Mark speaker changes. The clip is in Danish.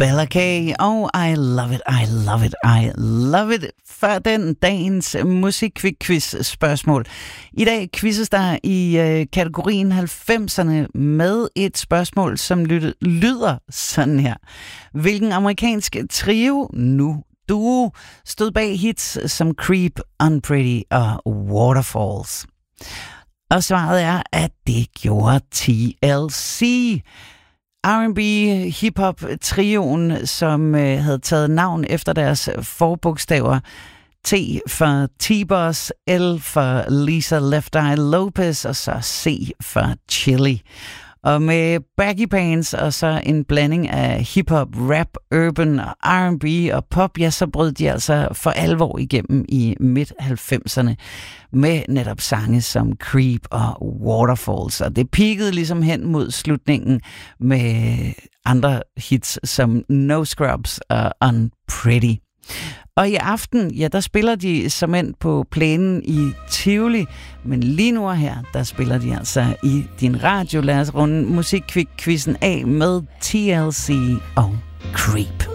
Speaker 1: Bella K. og I love it, I love it, I love it. Før den dagens musikquiz spørgsmål. I dag quizzes der i kategorien 90'erne med et spørgsmål, som lyder sådan her. Hvilken amerikansk trio, nu duo, stod bag hits som Creep, Unpretty og Waterfalls? Og svaret er, at det gjorde TLC. R&B hip-hop-trioen, som havde taget navn efter deres forbogstaver. T for T-Boss, L for Lisa Left Eye Lopez, og så C for Chili. Og med baggy pants og så en blanding af hip-hop, rap, urban, R&B og pop, ja, så brød de altså for alvor igennem i midt-90'erne med netop sange som Creep og Waterfalls. Og det peakede ligesom hen mod slutningen med andre hits som No Scrubs og Unpretty. Og i aften, ja, der spiller de som end på plænen i Tivoli, men lige nu her, der spiller de altså i din radio. Lad os runde musikquizzen af med TLC og Creep.